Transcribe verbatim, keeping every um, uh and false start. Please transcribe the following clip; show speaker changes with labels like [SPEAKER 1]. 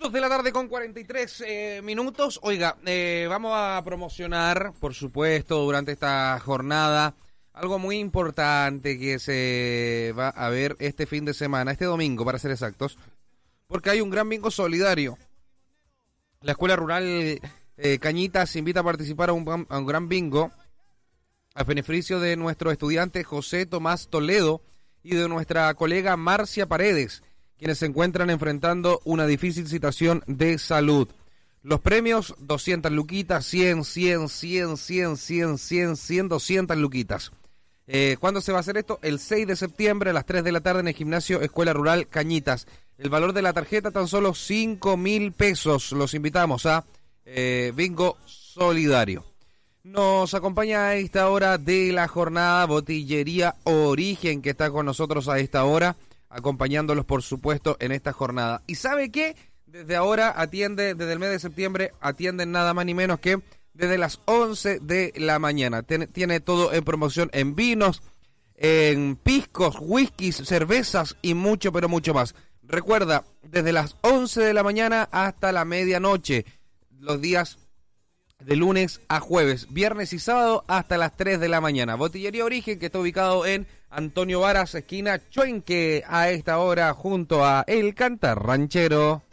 [SPEAKER 1] Dos de la tarde con cuarenta y tres eh, minutos. Oiga, eh, vamos a promocionar, por supuesto, durante esta jornada, algo muy importante que se va a ver este fin de semana, este domingo, para ser exactos, porque hay un gran bingo solidario. La Escuela Rural eh, Cañitas invita a participar a un, a un gran bingo a beneficio de nuestro estudiante José Tomás Toledo y de nuestra colega Marcia Paredes, quienes se encuentran enfrentando una difícil situación de salud. Los premios, doscientas luquitas, cien, cien, cien, cien, cien, cien, cien, doscientas luquitas. Eh, ¿Cuándo se va a hacer esto? El seis de septiembre a las tres de la tarde en el gimnasio Escuela Rural Cañitas. El valor de la tarjeta tan solo cinco mil pesos. Los invitamos a eh, Bingo Solidario. Nos acompaña a esta hora de la jornada Botillería Origen, que está con nosotros a esta hora, acompañándolos, por supuesto, en esta jornada. ¿Y sabe qué? Desde ahora atiende, desde el mes de septiembre, atienden nada más ni menos que desde las once de la mañana. Tiene, tiene todo en promoción en vinos, en piscos, whiskies, cervezas y mucho, pero mucho más. Recuerda, desde las once de la mañana hasta la medianoche, los días de lunes a jueves, viernes y sábado hasta las tres de la mañana. Botillería Origen, que está ubicado en Antonio Varas, esquina Chuenque, a esta hora junto a El Cantar Ranchero.